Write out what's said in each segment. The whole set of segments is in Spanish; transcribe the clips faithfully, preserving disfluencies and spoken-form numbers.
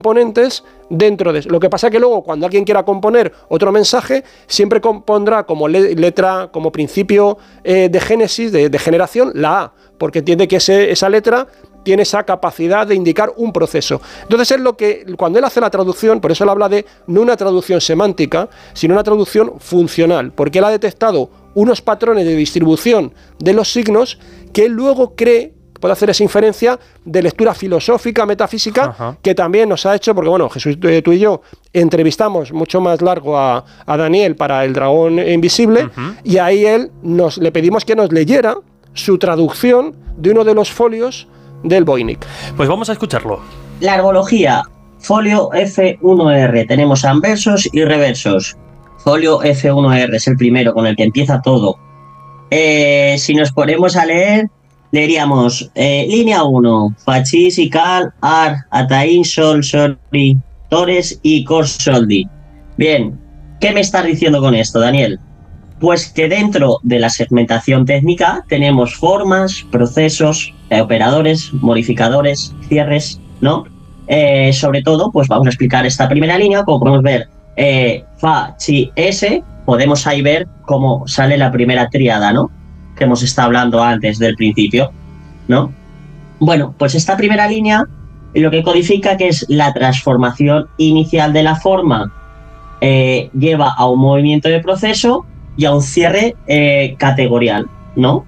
componentes dentro de eso. Lo que pasa es que luego cuando alguien quiera componer otro mensaje, siempre compondrá como le letra, como principio eh, de génesis, de, de generación, la A, porque entiende que ese, esa letra tiene esa capacidad de indicar un proceso. Entonces es lo que, cuando él hace la traducción, por eso él habla de no una traducción semántica, sino una traducción funcional, porque él ha detectado unos patrones de distribución de los signos que él luego cree, puede hacer esa inferencia de lectura filosófica, metafísica, Ajá. que también nos ha hecho, porque bueno, Jesús, tú y yo entrevistamos mucho más largo a, a Daniel para El Dragón Invisible, uh-huh. y ahí él nos le pedimos que nos leyera su traducción de uno de los folios del Voynich. Pues vamos a escucharlo. La herbología, folio F uno R, tenemos anversos y reversos. Folio F uno R es el primero con el que empieza todo. Eh, si nos ponemos a leer, leeríamos eh, línea uno, Fachis y Cal, Ar, Ataín, Sol, Sori, Tores y Corsoldi. Bien, ¿qué me estás diciendo con esto, Daniel? Pues que dentro de la segmentación técnica tenemos formas, procesos, eh, operadores, modificadores, cierres, ¿no? Eh, sobre todo, pues vamos a explicar esta primera línea, como podemos ver, eh, Fa, Chi, S, podemos ahí ver cómo sale la primera tríada, ¿no? Que hemos estado hablando antes del principio, ¿no? Bueno, pues esta primera línea lo que codifica que es la transformación inicial de la forma eh, lleva a un movimiento de proceso y a un cierre eh, categorial, ¿no?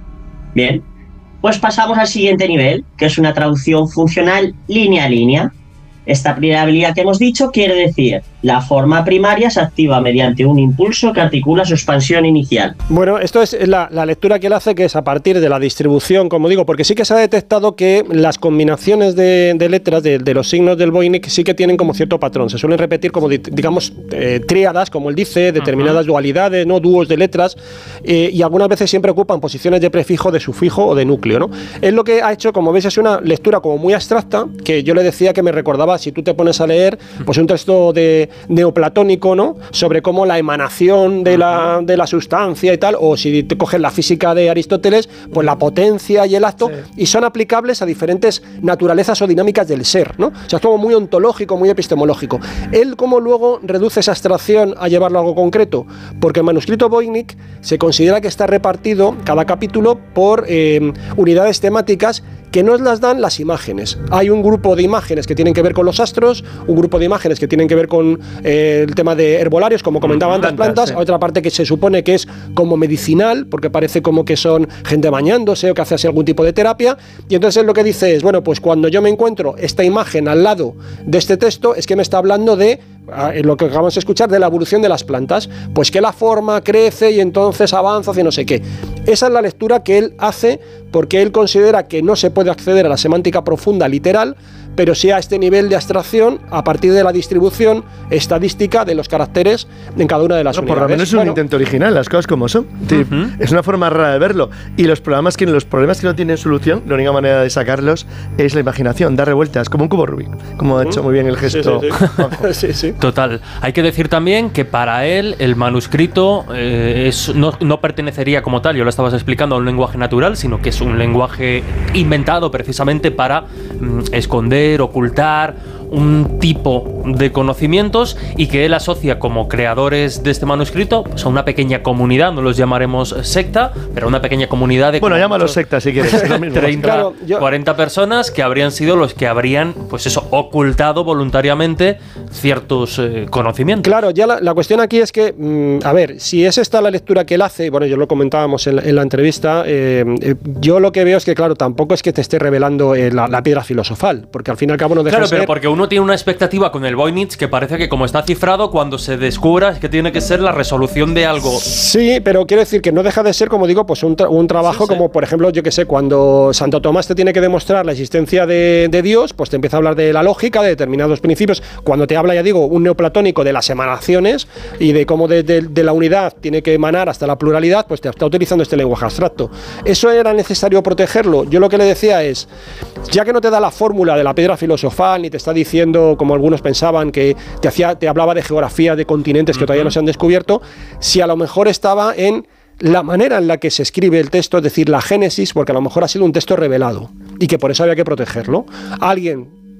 Bien, pues pasamos al siguiente nivel, que es una traducción funcional línea a línea. Esta primera habilidad que hemos dicho quiere decir la forma primaria se activa mediante un impulso que articula su expansión inicial. Bueno, esto es la, la lectura que él hace, que es a partir de la distribución, como digo, porque sí que se ha detectado que las combinaciones de, de letras de, de los signos del Voynich sí que tienen como cierto patrón, se suelen repetir como, digamos, eh, tríadas, como él dice, determinadas uh-huh. dualidades, ¿no? Dúos de letras, eh, y algunas veces siempre ocupan posiciones de prefijo, de sufijo o de núcleo, ¿no? Es lo que ha hecho, como veis, es una lectura como muy abstracta, que yo le decía que me recordaba, si tú te pones a leer, pues un texto de neoplatónico, ¿no? Sobre cómo la emanación de la, de la sustancia y tal, o si te coges la física de Aristóteles, pues la potencia y el acto, sí. y son aplicables a diferentes naturalezas o dinámicas del ser, ¿no? O sea, es como muy ontológico, muy epistemológico. Él, ¿cómo luego reduce esa abstracción a llevarlo a algo concreto? Porque el manuscrito Voynich se considera que está repartido, cada capítulo, por eh, unidades temáticas que nos las dan las imágenes. Hay un grupo de imágenes que tienen que ver con los astros, un grupo de imágenes que tienen que ver con eh, el tema de herbolarios, como comentaba antes, plantas, plantas sí. otra parte que se supone que es como medicinal, porque parece como que son gente bañándose o que hace así algún tipo de terapia, y entonces lo que dice es, bueno, pues cuando yo me encuentro esta imagen al lado de este texto, es que me está hablando de lo que acabamos de escuchar, de la evolución de las plantas, pues que la forma crece y entonces avanza hacia no sé qué. Esa es la lectura que él hace, porque él considera que no se puede acceder a la semántica profunda literal, pero sí a este nivel de abstracción a partir de la distribución estadística de los caracteres en cada una de las no, unidades. Por lo menos es un bueno, intento original, las cosas como son. Uh-huh. Es una forma rara de verlo. Y los problemas que los problemas que no tienen solución, la única manera de sacarlos es la imaginación, dar revueltas, como un cubo Rubik, como uh-huh. ha hecho muy bien el gesto. Sí, sí, sí. sí, sí. Total. Hay que decir también que para él el manuscrito eh, es, no, no pertenecería como tal, yo lo estabas explicando, a un lenguaje natural, sino que es un lenguaje inventado precisamente para mm, esconder, ocultar un tipo de conocimientos, y que él asocia como creadores de este manuscrito pues a una pequeña comunidad, no los llamaremos secta, pero una pequeña comunidad de... Bueno, llámalo secta si quieres. treinta, claro, yo... cuarenta personas que habrían sido los que habrían, pues eso, ocultado voluntariamente ciertos eh, conocimientos. Claro, ya la, la cuestión aquí es que, mmm, a ver, si es esta la lectura que él hace, bueno, yo lo comentábamos en, en la entrevista, eh, eh, yo lo que veo es que, claro, tampoco es que te esté revelando eh, la, la piedra filosofal, porque al fin y al cabo no deja Claro, de ser... pero porque uno tiene una expectativa con el Voynich que parece que como está cifrado, cuando se descubra es que tiene que ser la resolución de algo. Sí, pero quiero decir que no deja de ser, como digo, pues un, tra- un trabajo sí, sí. como, por ejemplo, yo que sé, cuando Santo Tomás te tiene que demostrar la existencia de, de Dios, pues te empieza a hablar de la lógica, de determinados principios. Cuando te habla, ya digo, un neoplatónico de las emanaciones y de cómo de, de, de la unidad tiene que emanar hasta la pluralidad, pues te está utilizando este lenguaje abstracto. ¿Eso era necesario protegerlo? Yo lo que le decía es, ya que no te da la fórmula de la piedra filosofal, ni te está diciendo, como algunos pensaban, que te hacía, te hablaba de geografía de continentes que uh-huh. todavía no se han descubierto, si a lo mejor estaba en la manera en la que se escribe el texto, es decir, la génesis, porque a lo mejor ha sido un texto revelado y que por eso había que protegerlo. Alguien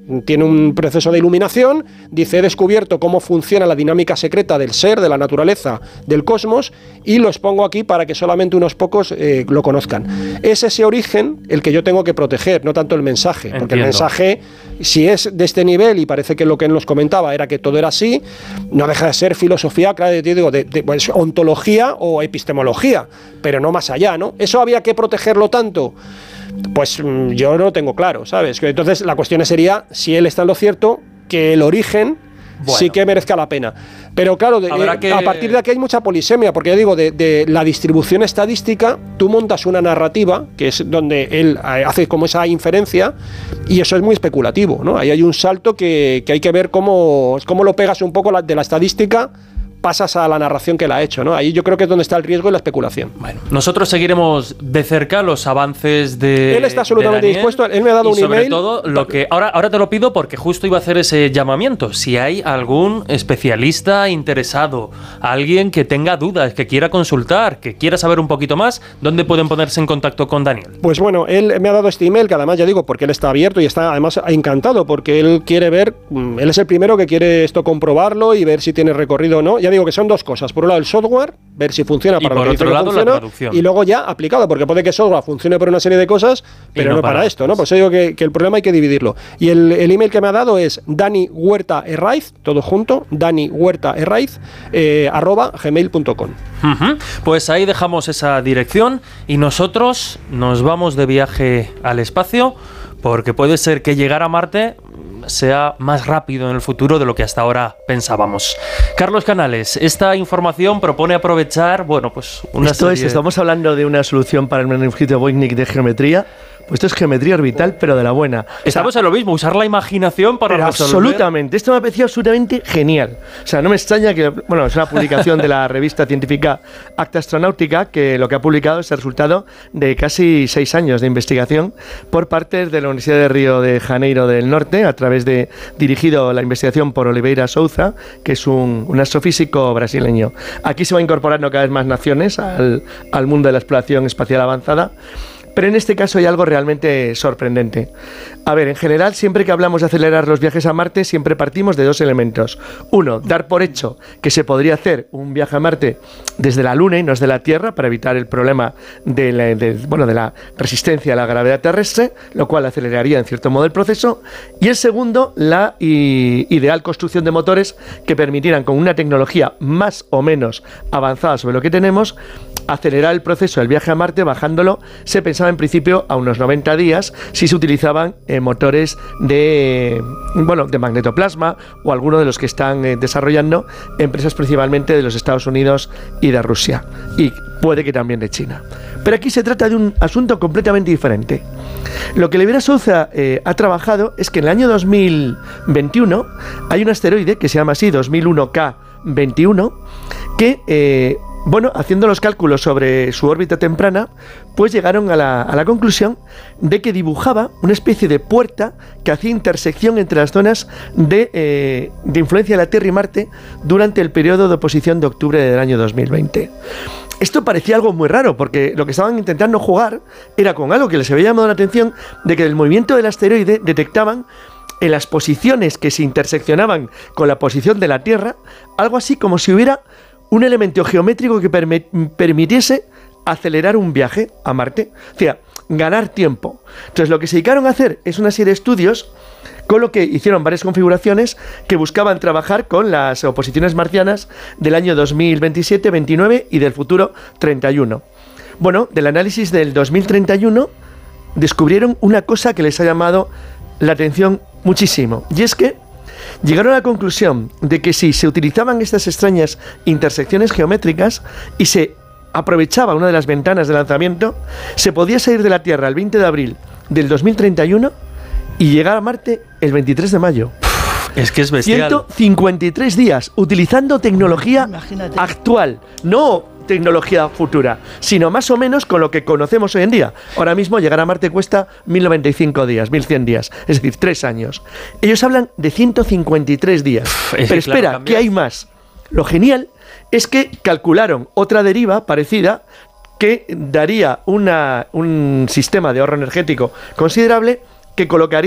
tiene un proceso de iluminación, dice, he descubierto cómo funciona la dinámica secreta del ser, de la naturaleza, del cosmos, y lo expongo aquí para que solamente unos pocos eh, lo conozcan. Es ese origen el que yo tengo que proteger, no tanto el mensaje, porque Entiendo. el mensaje, si es de este nivel, y parece que lo que él nos comentaba era que todo era así, no deja de ser filosofía, claro, digo, de, de pues, ontología o epistemología, pero no más allá, ¿no? ¿Eso había que protegerlo tanto? Pues yo no lo tengo claro, ¿sabes? Entonces la cuestión sería, si él está en lo cierto, que el origen bueno. sí que merezca la pena. Pero claro, de, eh, que... a partir de aquí hay mucha polisemia, porque yo digo, de, de la distribución estadística, tú montas una narrativa, que es donde él hace como esa inferencia, y eso es muy especulativo, ¿no? Ahí hay un salto que, que hay que ver cómo, cómo lo pegas un poco la, de la estadística, pasas a la narración que la ha hecho, ¿no? Ahí yo creo que es donde está el riesgo y la especulación. Bueno, nosotros seguiremos de cerca los avances de Él está absolutamente Daniel, dispuesto, él me ha dado un sobre email. todo lo que ahora ahora te lo pido porque justo iba a hacer ese llamamiento. Si hay algún especialista interesado, alguien que tenga dudas, que quiera consultar, que quiera saber un poquito más, ¿dónde pueden ponerse en contacto con Daniel? Pues bueno, él me ha dado este email que además ya digo porque él está abierto y está además encantado porque él quiere ver, él es el primero que quiere esto comprobarlo y ver si tiene recorrido o no. Ya digo que son dos cosas. Por un lado el software, ver si funciona para lo que dice que funciona, y luego ya aplicado, porque puede que el software funcione para una serie de cosas, pero no, no para, para esto, ¿no? Por eso digo que, que el problema hay que dividirlo. Y el, el email que me ha dado es Dani Huerta Herraiz, todo junto, Dani Huerta Herraiz, eh, arroba gmail punto com. Uh-huh. Pues ahí dejamos esa dirección y nosotros nos vamos de viaje al espacio, porque puede ser que llegar a Marte sea más rápido en el futuro de lo que hasta ahora pensábamos. Carlos Canales, esta información propone aprovechar, bueno, pues una Esto serie... es, estamos hablando de una solución para el manuscrito Voynich de geometría. Pues esto es geometría orbital, pero de la buena. Estamos o sea, en lo mismo, usar la imaginación para resolver. Absolutamente, esto me ha parecido absolutamente genial. O sea, no me extraña que, bueno, es una publicación de la revista científica Acta Astronáutica, que lo que ha publicado es el resultado de casi seis años de investigación por parte de la Universidad de Río de Janeiro del Norte, a través de, dirigido la investigación por Oliveira Souza, que es un, un astrofísico brasileño. Aquí se va incorporando cada vez más naciones al, al mundo de la exploración espacial avanzada. Pero en este caso hay algo realmente sorprendente. A ver, en general, siempre que hablamos de acelerar los viajes a Marte, siempre partimos de dos elementos. Uno, dar por hecho que se podría hacer un viaje a Marte desde la Luna y no desde la Tierra, para evitar el problema de la, de, bueno, de la resistencia a la gravedad terrestre, lo cual aceleraría en cierto modo el proceso. Y el segundo, la i- ideal construcción de motores que permitieran, con una tecnología más o menos avanzada sobre lo que tenemos, acelerar el proceso del viaje a Marte, bajándolo, se pensaba en principio a unos noventa días, si se utilizaban eh, motores de, bueno, de magnetoplasma o alguno de los que están eh, desarrollando empresas principalmente de los Estados Unidos y de Rusia, y puede que también de China. Pero aquí se trata de un asunto completamente diferente. Lo que Oliveira Souza eh, ha trabajado es que en el año dos mil veintiuno hay un asteroide que se llama así, dos mil uno K veintiuno, que eh, bueno, haciendo los cálculos sobre su órbita temprana, pues llegaron a la, a la conclusión de que dibujaba una especie de puerta que hacía intersección entre las zonas de, eh, de influencia de la Tierra y Marte durante el periodo de oposición de octubre del año dos mil veinte. Esto parecía algo muy raro, porque lo que estaban intentando jugar era con algo que les había llamado la atención, de que el movimiento del asteroide detectaban en las posiciones que se interseccionaban con la posición de la Tierra, algo así como si hubiera un elemento geométrico que perme- permitiese acelerar un viaje a Marte, o sea, ganar tiempo. Entonces lo que se dedicaron a hacer es una serie de estudios, con lo que hicieron varias configuraciones que buscaban trabajar con las oposiciones marcianas del año dos mil veintisiete, veintinueve y del futuro treinta y uno. Bueno, del análisis del dos mil treinta y uno descubrieron una cosa que les ha llamado la atención muchísimo, y es que llegaron a la conclusión de que si se utilizaban estas extrañas intersecciones geométricas y se aprovechaba una de las ventanas de lanzamiento, se podía salir de la Tierra el veinte de abril del dos mil treinta y uno y llegar a Marte el veintitrés de mayo. Es que es bestial. ciento cincuenta y tres días utilizando tecnología Imagínate. actual, no tecnología futura, sino más o menos con lo que conocemos hoy en día. Ahora mismo llegar a Marte cuesta mil noventa y cinco días, mil cien días, es decir, tres años. Ellos hablan de ciento cincuenta y tres días. Uf, Pero espera, claro, ¿qué hay más? Lo genial es que calcularon otra deriva parecida que daría una, un sistema de ahorro energético considerable, que colocaría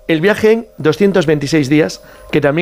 el viaje en doscientos veintiséis días, que también